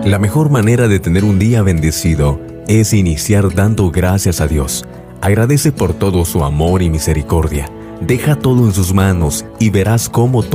La mejor manera de tener un día bendecido es iniciar dando gracias a Dios. Agradece por todo su amor y misericordia. Deja todo en sus manos y verás cómo